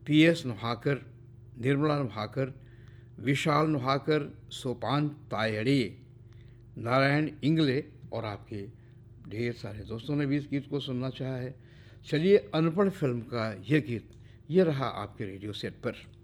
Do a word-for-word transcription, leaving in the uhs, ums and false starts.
P S नुहाकर, Nirmala नुहाकर, विशाल नुहाकर, सोपान तायड़े, नारायण इंगले और आपके ढेर सारे दोस्तों ने भी इस गीत को सुनना चाहा है। चलिए, अनपढ़ फिल्म का यह गीत ये रहा आपके रेडियो सेट पर।